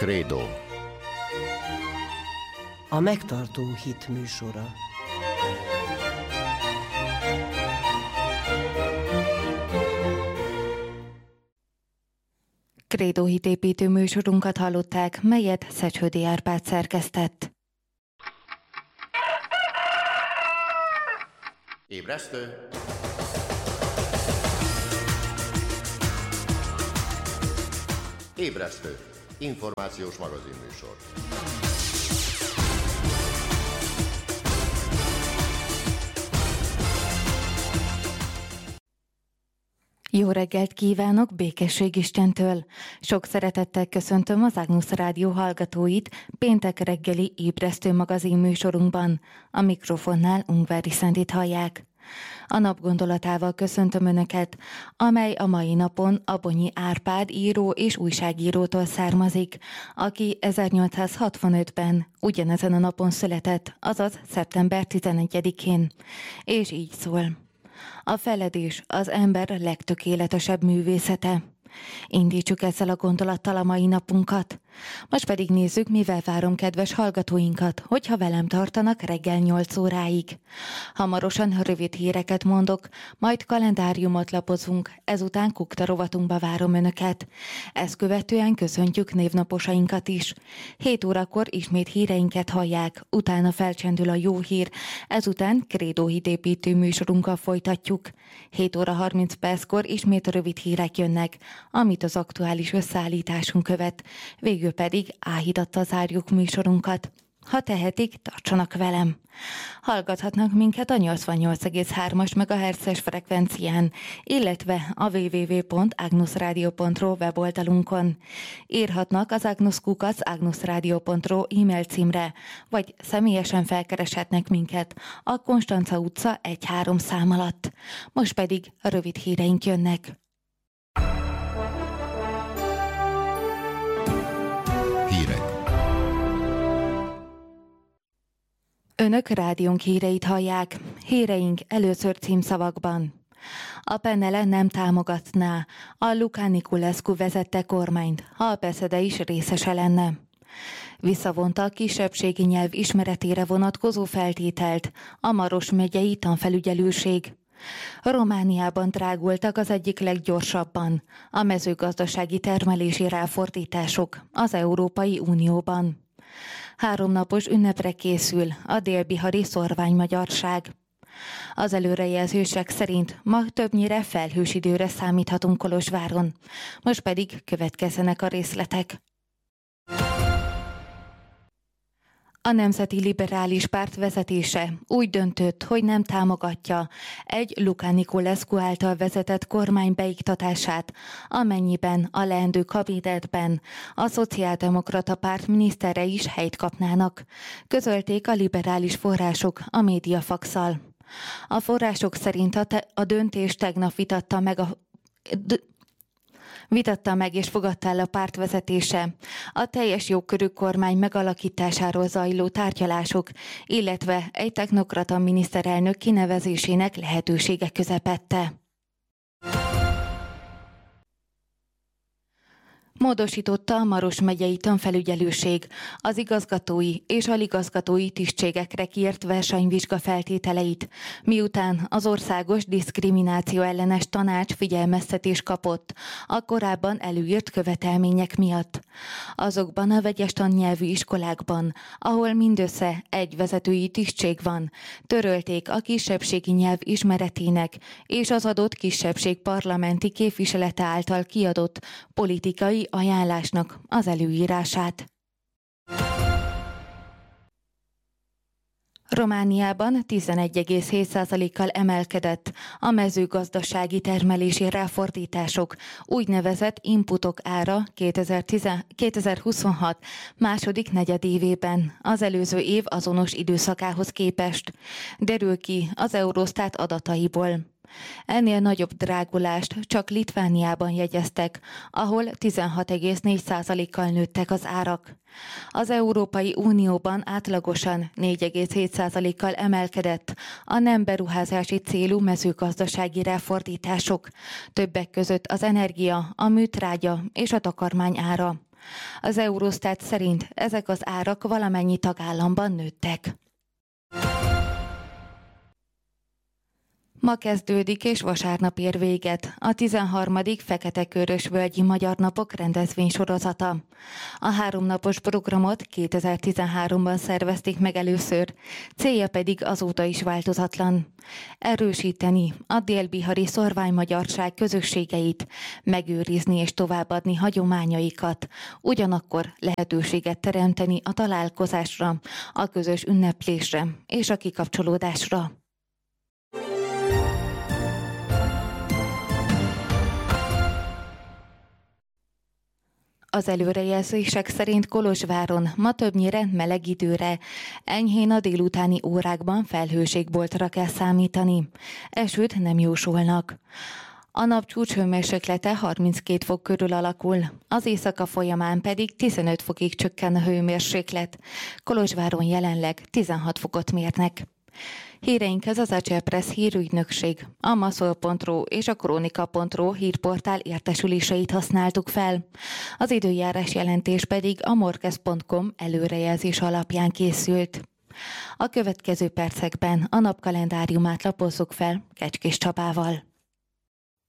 Krédó. A megtartó hit műsora. Krédó hitépítő műsorunkat hallották, melyet Szecsődi Árpád szerkesztett. Ébresztő! Ébresztő! Információs magazinműsor. Jó reggelt kívánok, békesség Istentől! Sok szeretettel köszöntöm az Ágnusz Rádió hallgatóit péntek reggeli ébresztő magazin műsorunkban. A mikrofonnál Ungvári Szendit hallják. A nap gondolatával köszöntöm Önöket, amely a mai napon Abonyi Árpád író és újságírótól származik, aki 1865-ben ugyanezen a napon született, azaz szeptember 11-én. És így szól. A feledés az ember legtökéletesebb művészete. Indítsuk ezzel a gondolattal a mai napunkat. Most pedig nézzük, mivel várom kedves hallgatóinkat, hogyha velem tartanak reggel 8 óráig. Hamarosan rövid híreket mondok, majd kalendáriumot lapozunk, ezután Kukta rovatunkba várom Önöket. Ezt követően köszöntjük névnaposainkat is. 7 órakor ismét híreinket hallják, utána felcsendül a jó hír, ezután Krédó hitépítő műsorunkkal folytatjuk. 7 óra 30 perckor ismét rövid hírek jönnek, amit az aktuális összeállításunk követ. Végül pedig áhítattal zárjuk műsorunkat. Ha tehetik, tartsanak velem. Hallgathatnak minket a 88,3-as MHz-es frekvencián, illetve a www.agnusradio.ro weboldalunkon. Írhatnak az agnusz@agnuszradio.ro e-mail címre, vagy személyesen felkereshetnek minket a Konstanca utca 1-3 szám alatt. Most pedig a rövid híreink jönnek. Hírek. Önök rádiónk híreit hallják. Híreink először címszavakban. A PNL nem támogatná a Luca Niculescu vezette kormányt, ha a PSZDE is részese lenne. Visszavonta a kisebbségi nyelv ismeretére vonatkozó feltételt a Maros megyei tanfelügyelőség. Romániában drágultak az egyik leggyorsabban a mezőgazdasági termelési ráfordítások az Európai Unióban. 3 napos ünnepre készül a dél-bihari szorványmagyarság. Az előrejelzések szerint ma többnyire felhős időre számíthatunk Kolozsváron. Most pedig következzenek a részletek. A Nemzeti Liberális Párt vezetése úgy döntött, hogy nem támogatja egy Luca Niculescu által vezetett kormány beiktatását, amennyiben a leendő kabinetben a Szociáldemokrata Párt minisztere is helyt kapnának, közölték a liberális források a Mediafax-szal. A források szerint a döntést tegnap vitatta meg és fogadta el a párt vezetése a teljes jogkörű kormány megalakításáról zajló tárgyalások, illetve egy technokrata miniszterelnök kinevezésének lehetősége közepette. Módosította a Maros megyei tanfelügyelőség az igazgatói és aligazgatói tisztségekre kiírt versenyvizsga feltételeit, miután az Országos Diszkrimináció Ellenes Tanács figyelmeztetést kapott a korábban előírt követelmények miatt. Azokban a vegyes tannyelvű iskolákban, ahol mindössze egy vezetői tisztség van, törölték a kisebbségi nyelv ismeretének és az adott kisebbség parlamenti képviselete által kiadott politikai ajánlásnak az előírását. Romániában 11,7%-kal emelkedett a mezőgazdasági termelési ráfordítások úgynevezett inputok ára 2026 második negyedévében az előző év azonos időszakához képest, derül ki az Eurostat adataiból. Ennél nagyobb drágulást csak Litvániában jegyeztek, ahol 16,4%-kal nőttek az árak. Az Európai Unióban átlagosan 4,7%-kal emelkedett a nem beruházási célú mezőgazdasági ráfordítások, többek között az energia, a műtrágya és a takarmány ára. Az Eurostat szerint ezek az árak valamennyi tagállamban nőttek. Ma kezdődik és vasárnap ér véget a 13. Fekete-Körös Völgyi Magyar Napok rendezvénysorozata. A 3 napos programot 2013-ban szervezték meg először, célja pedig azóta is változatlan. Erősíteni a dél-bihari szorványmagyarság közösségeit, megőrizni és továbbadni hagyományaikat, ugyanakkor lehetőséget teremteni a találkozásra, a közös ünneplésre és a kikapcsolódásra. Az előrejelzések szerint Kolozsváron ma többnyire meleg időre, enyhén a délutáni órákban felhőségboltra kell számítani. Esőt nem jósolnak. A nap csúcshőmérséklete 32 fok körül alakul, az éjszaka folyamán pedig 15 fokig csökken a hőmérséklet. Kolozsváron jelenleg 16 fokot mérnek. Híreinkhez az Acelpress hírügynökség, a maszol.ru és a kronika.ru hírportál értesüléseit használtuk fel. Az időjárás jelentés pedig a morkez.com előrejelzés alapján készült. A következő percekben a napkalendáriumát lapozzuk fel Kecskés Csabával.